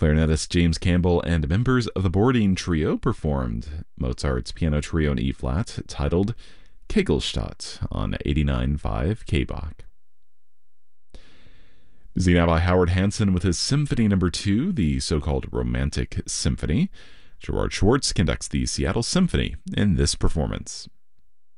Clarinetist James Campbell and members of the Borodin Trio performed Mozart's Piano Trio in E-flat, titled Kegelstadt, on 89.5 K-Bach. Busy now by Howard Hanson with his Symphony No. 2, the so-called Romantic Symphony. Gerard Schwartz conducts the Seattle Symphony in this performance.